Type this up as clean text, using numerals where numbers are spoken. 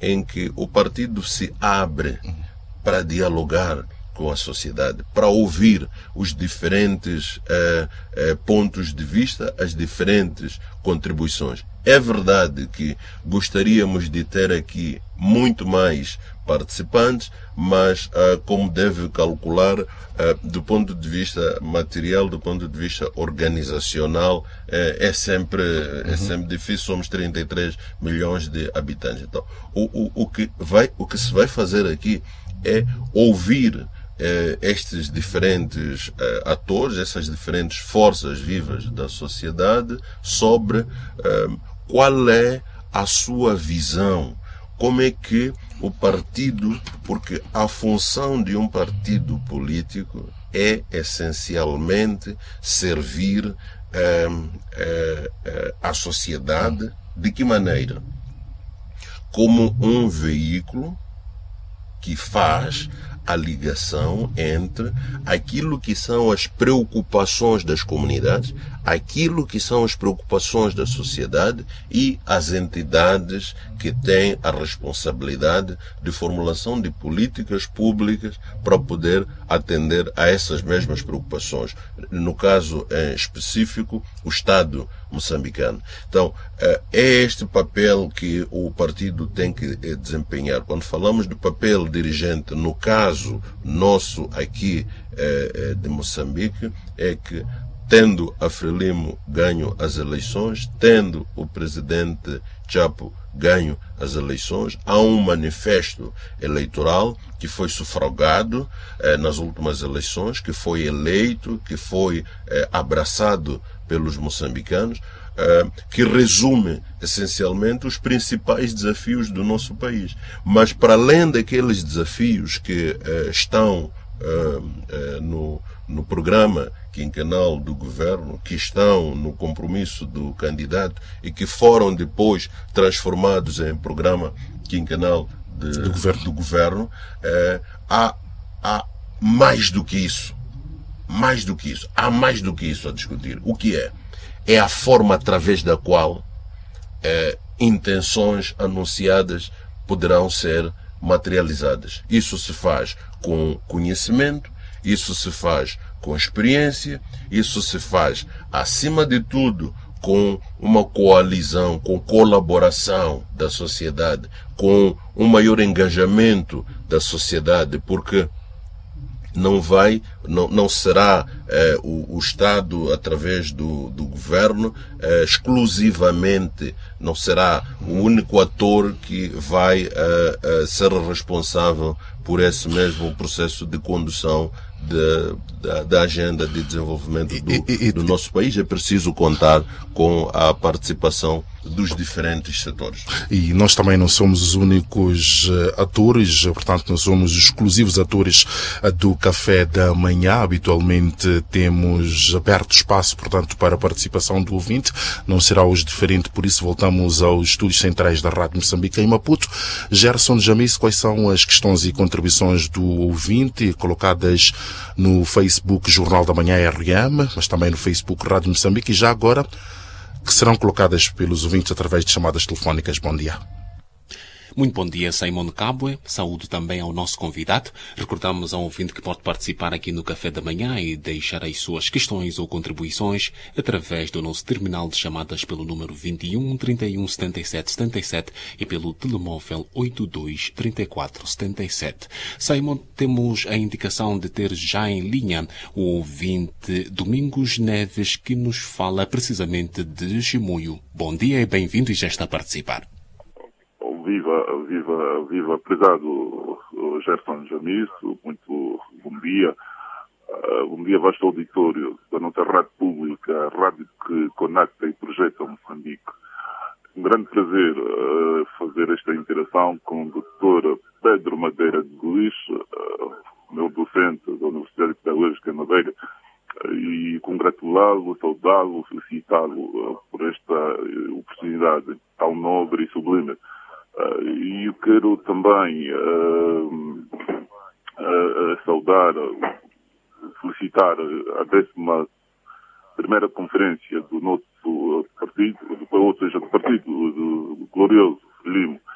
em que o partido se abre para dialogar com a sociedade, para ouvir os diferentes pontos de vista, as diferentes contribuições. É verdade que gostaríamos de ter aqui muito mais participantes, mas como deve calcular, do ponto de vista material, do ponto de vista organizacional, é sempre difícil. Somos 33 milhões de habitantes. Então, o que se vai fazer aqui é ouvir estes diferentes atores, essas diferentes forças vivas da sociedade sobre qual é a sua visão, como é que o partido, porque a função de um partido político é essencialmente servir à sociedade. De que maneira? Como um veículo que faz a ligação entre aquilo que são as preocupações das comunidades, aquilo que são as preocupações da sociedade e as entidades que têm a responsabilidade de formulação de políticas públicas para poder atender a essas mesmas preocupações. No caso específico, o Estado moçambicano. Então, é este papel que o partido tem que desempenhar. Quando falamos do papel dirigente, no caso nosso aqui de Moçambique, é que, tendo a Frelimo ganho as eleições, tendo o presidente Chapo ganho as eleições, há um manifesto eleitoral que foi sufragado nas últimas eleições, que foi eleito, que foi abraçado pelos moçambicanos, que resume essencialmente os principais desafios do nosso país. Mas para além daqueles desafios que estão no programa quinquenal do governo, que estão no compromisso do candidato e que foram depois transformados em programa quinquenal do governo, há mais do que isso. Mais do que isso. Há mais do que isso a discutir. O que é? É a forma através da qual intenções anunciadas poderão ser materializadas. Isso se faz com conhecimento, isso se faz com experiência, isso se faz, acima de tudo, com uma coalizão, com colaboração da sociedade, com um maior engajamento da sociedade, porque não será o Estado, através do governo, exclusivamente, não será o único ator que vai ser responsável por esse mesmo processo de condução da agenda de desenvolvimento do nosso país. É preciso contar com a participação dos diferentes setores. E nós também não somos os únicos atores, portanto não somos os exclusivos atores do Café da Manhã. Habitualmente temos aberto espaço, portanto, para a participação do ouvinte. Não será hoje diferente, por isso voltamos aos estúdios centrais da Rádio Moçambique em Maputo. Gerson Jamis, quais são as questões e contribuições do ouvinte colocadas no Facebook Jornal da Manhã RM, mas também no Facebook Rádio Moçambique, e já agora que serão colocadas pelos ouvintes através de chamadas telefónicas? Bom dia. Muito bom dia, Simone Cabwe. Saúdo também ao nosso convidado. Recordamos ao ouvinte que pode participar aqui no Café da Manhã e deixar as suas questões ou contribuições através do nosso terminal de chamadas pelo número 21 31 77 77 e pelo telemóvel 82 34 77. Simone, temos a indicação de ter já em linha o ouvinte Domingos Neves, que nos fala precisamente de Chimoio. Bom dia e bem-vindo, e já está a participar. Viva, prezado Gerson Jamis, muito bom dia. Bom dia, vasto auditório da nossa rádio pública, a rádio que conecta e projeta Moçambique. Um grande prazer fazer esta interação com o Dr. Pedro Madeira de Luís, meu docente da Universidade Pedagógica de Madeira, e congratulá-lo, saudá-lo, felicitá-lo por esta oportunidade tão nobre e sublime. E eu quero também saudar, felicitar a 11ª conferência do nosso partido, ou seja, do Partido do Glorioso Frelimo,